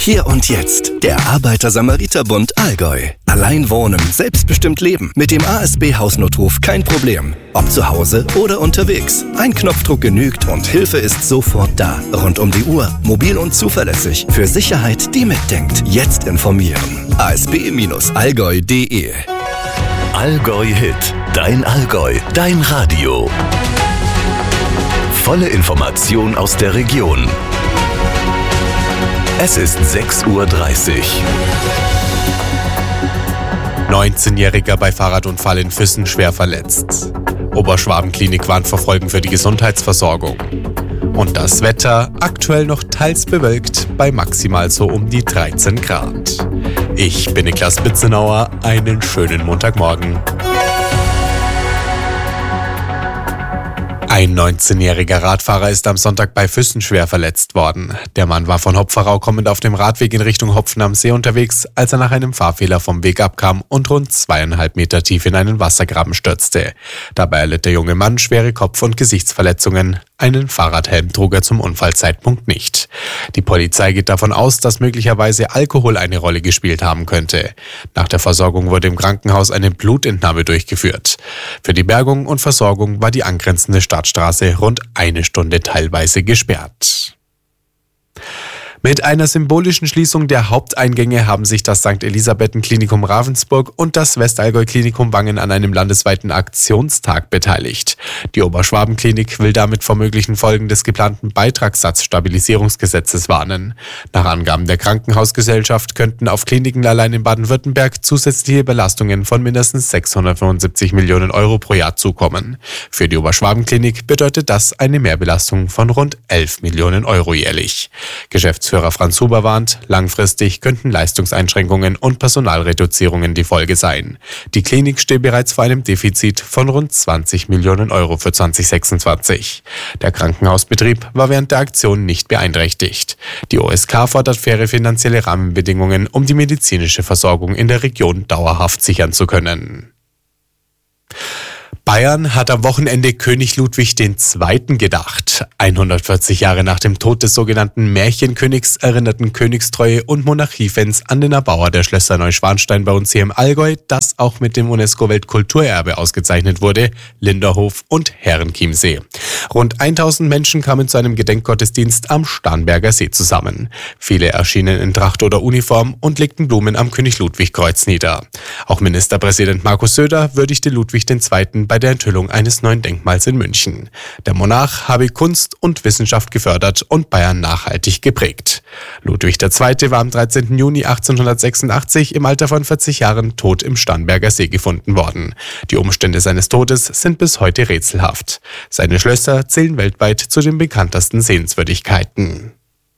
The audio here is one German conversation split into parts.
Hier und jetzt, der Arbeiter-Samariter-Bund Allgäu. Allein wohnen, selbstbestimmt leben. Mit dem ASB-Hausnotruf kein Problem. Ob zu Hause oder unterwegs. Ein Knopfdruck genügt und Hilfe ist sofort da. Rund um die Uhr, mobil und zuverlässig. Für Sicherheit, die mitdenkt. Jetzt informieren. asb-allgäu.de. Allgäu Hit. Dein Allgäu. Dein Radio. Volle Information aus der Region. Es ist 6:30 Uhr. 19-Jähriger bei Fahrradunfall in Füssen schwer verletzt. Oberschwabenklinik warnt vor Folgen für die Gesundheitsversorgung. Und das Wetter aktuell noch teils bewölkt bei maximal so um die 13 Grad. Ich bin Niklas Bitzenauer, einen schönen Montagmorgen. Ein 19-jähriger Radfahrer ist am Sonntag bei Füssen schwer verletzt worden. Der Mann war von Hopferau kommend auf dem Radweg in Richtung Hopfen am See unterwegs, als er nach einem Fahrfehler vom Weg abkam und rund 2,5 Meter tief in einen Wassergraben stürzte. Dabei erlitt der junge Mann schwere Kopf- und Gesichtsverletzungen. Einen Fahrradhelm trug er zum Unfallzeitpunkt nicht. Die Polizei geht davon aus, dass möglicherweise Alkohol eine Rolle gespielt haben könnte. Nach der Versorgung wurde im Krankenhaus eine Blutentnahme durchgeführt. Für die Bergung und Versorgung war die angrenzende Stadtstraße rund 1 Stunde teilweise gesperrt. Mit einer symbolischen Schließung der Haupteingänge haben sich das St. Elisabethen-Klinikum Ravensburg und das Westallgäu-Klinikum Wangen an einem landesweiten Aktionstag beteiligt. Die Oberschwabenklinik will damit vor möglichen Folgen des geplanten Beitragssatzstabilisierungsgesetzes warnen. Nach Angaben der Krankenhausgesellschaft könnten auf Kliniken allein in Baden-Württemberg zusätzliche Belastungen von mindestens 675 Millionen Euro pro Jahr zukommen. Für die Oberschwabenklinik bedeutet das eine Mehrbelastung von rund 11 Millionen Euro jährlich. Geschäftsführer Franz Huber warnt, langfristig könnten Leistungseinschränkungen und Personalreduzierungen die Folge sein. Die Klinik steht bereits vor einem Defizit von rund 20 Millionen Euro für 2026. Der Krankenhausbetrieb war während der Aktion nicht beeinträchtigt. Die OSK fordert faire finanzielle Rahmenbedingungen, um die medizinische Versorgung in der Region dauerhaft sichern zu können. Bayern hat am Wochenende König Ludwig II. Gedacht. 140 Jahre nach dem Tod des sogenannten Märchenkönigs erinnerten Königstreue und Monarchiefans an den Erbauer der Schlösser Neuschwanstein bei uns hier im Allgäu, das auch mit dem UNESCO-Weltkulturerbe ausgezeichnet wurde, Linderhof und Herrenchiemsee. Rund 1000 Menschen kamen zu einem Gedenkgottesdienst am Starnberger See zusammen. Viele erschienen in Tracht oder Uniform und legten Blumen am König-Ludwig-Kreuz nieder. Auch Ministerpräsident Markus Söder würdigte Ludwig II. Bei der Enthüllung eines neuen Denkmals in München. Der Monarch habe Kunst und Wissenschaft gefördert und Bayern nachhaltig geprägt. Ludwig II. War am 13. Juni 1886 im Alter von 40 Jahren tot im Starnberger See gefunden worden. Die Umstände seines Todes sind bis heute rätselhaft. Seine Schlösser zählen weltweit zu den bekanntesten Sehenswürdigkeiten.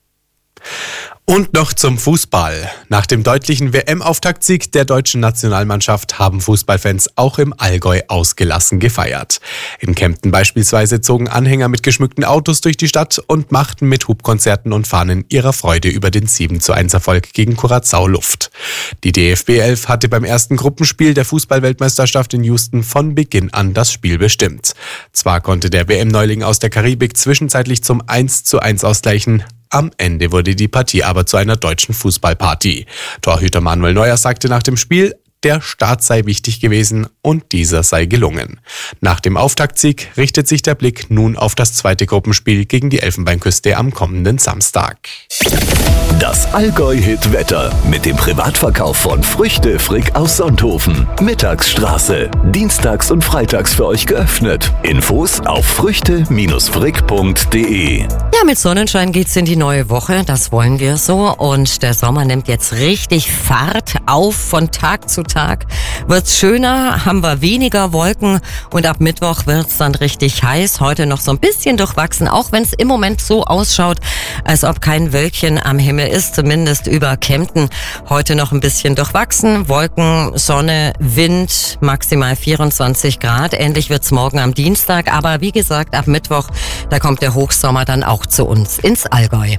Und noch zum Fußball. Nach dem deutlichen WM-Auftaktsieg der deutschen Nationalmannschaft haben Fußballfans auch im Allgäu ausgelassen gefeiert. In Kempten beispielsweise zogen Anhänger mit geschmückten Autos durch die Stadt und machten mit Hubkonzerten und Fahnen ihrer Freude über den 7:1-Erfolg gegen Curaçao Luft. Die DFB 11 hatte beim ersten Gruppenspiel der Fußball-Weltmeisterschaft in Houston von Beginn an das Spiel bestimmt. Zwar konnte der WM-Neuling aus der Karibik zwischenzeitlich zum 1:1 ausgleichen. Am Ende wurde die Partie aber zu einer deutschen Fußballparty. Torhüter Manuel Neuer sagte nach dem Spiel, der Start sei wichtig gewesen und dieser sei gelungen. Nach dem Auftaktsieg richtet sich der Blick nun auf das zweite Gruppenspiel gegen die Elfenbeinküste am kommenden Samstag. Das Allgäu-Hit-Wetter mit dem Privatverkauf von Früchte Frick aus Sonthofen. Mittagsstraße. Dienstags und freitags für euch geöffnet. Infos auf früchte-frick.de. Ja, mit Sonnenschein geht's in die neue Woche. Das wollen wir so. Und der Sommer nimmt jetzt richtig Fahrt auf. Von Tag zu Tag wird's schöner, haben wir weniger Wolken und ab Mittwoch wird's dann richtig heiß. Heute noch so ein bisschen durchwachsen, auch wenn es im Moment so ausschaut, als ob kein Wölkchen am Himmel ist, zumindest über Kempten. Heute noch ein bisschen durchwachsen, Wolken, Sonne, Wind, maximal 24 Grad. Ähnlich wird's morgen am Dienstag, aber wie gesagt, ab Mittwoch, da kommt der Hochsommer dann auch zu uns ins Allgäu.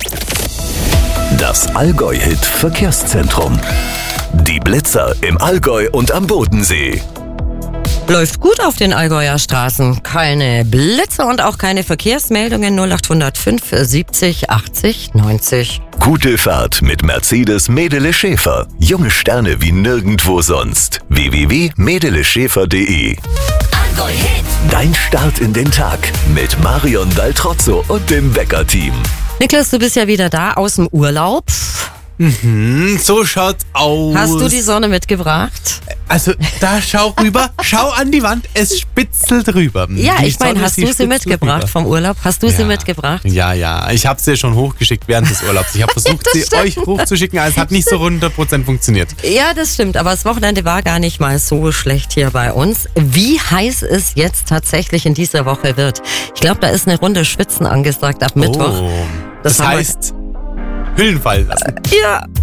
Das Allgäu-Hit Verkehrszentrum. Die Blitzer im Allgäu und am Bodensee. Läuft gut auf den Allgäuer Straßen. Keine Blitze und auch keine Verkehrsmeldungen. 0805 70 80 90. Gute Fahrt mit Mercedes Medele Schäfer. Junge Sterne wie nirgendwo sonst. www.medeleschäfer.de. Dein Start in den Tag mit Marion Daltrozzo und dem Wecker-Team. Niklas, du bist ja wieder da aus dem Urlaub. So schaut's aus. Hast du die Sonne mitgebracht? Also, da schau rüber, schau an die Wand, es spitzelt rüber. Ja, Die ich meine, Sonne, hast sie du sie spitzelt mitgebracht rüber. vom Urlaub? Hast du sie Ja. mitgebracht? Ja, ich habe sie schon hochgeschickt während des Urlaubs. Ich habe versucht, sie euch hochzuschicken, aber es hat nicht so 100% funktioniert. Ja, das stimmt, aber das Wochenende war gar nicht mal so schlecht hier bei uns. Wie heiß es jetzt tatsächlich in dieser Woche wird? Ich glaube, da ist eine Runde Schwitzen angesagt ab Mittwoch. Oh, Das das haben wir- heißt, Hüllen fallen lassen. Ja,